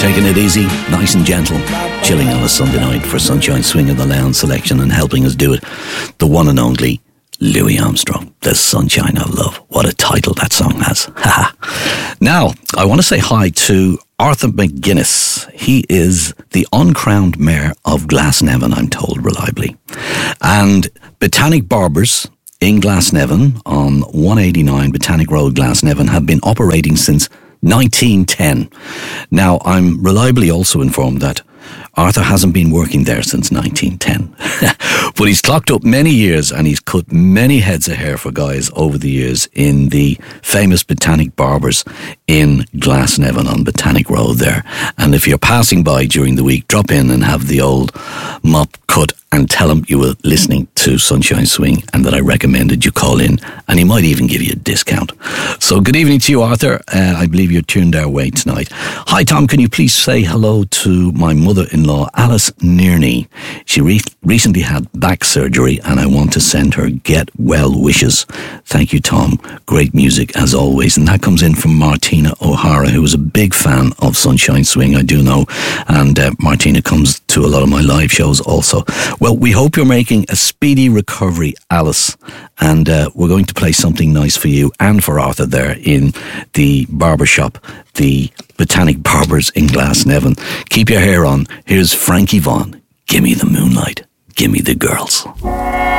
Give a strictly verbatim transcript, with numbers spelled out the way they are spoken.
Taking it easy, nice and gentle, chilling on a Sunday night for Sunshine Swing of the Lounge selection, and helping us do it, the one and only Louis Armstrong, The Sunshine of Love. What a title that song has. Now, I want to say hi to Arthur McGuinness. He is the uncrowned mayor of Glasnevin, I'm told reliably. And Botanic Barbers in Glasnevin on one eighty-nine Botanic Road, Glasnevin, have been operating since nineteen ten. Now, I'm reliably also informed that Arthur hasn't been working there since nineteen ten. But he's clocked up many years and he's cut many heads of hair for guys over the years in the famous Botanic Barbers in Glasnevin on Botanic Road there. And if you're passing by during the week, drop in and have the old mop cut and tell him you were listening to Sunshine Swing and that I recommended you call in, and he might even give you a discount. So good evening to you, Arthur. Uh, I believe you're tuned our way tonight. Hi, Tom. Can you please say hello to my mother-in-law, Alice Nearney? She re- recently had back surgery and I want to send her get well wishes. Thank you, Tom. Great music as always. And that comes in from Martina O'Hara, who is a big fan of Sunshine Swing, I do know. And uh, Martina comes to a lot of my live shows also. Well, we hope you're making a speedy recovery, Alice. And uh, we're going to play something nice for you and for Arthur there in the barbershop, the Botanic Barbers in Glasnevin. Keep your hair on. Here's Frankie Vaughan. Gimme the moonlight. Gimme the girls.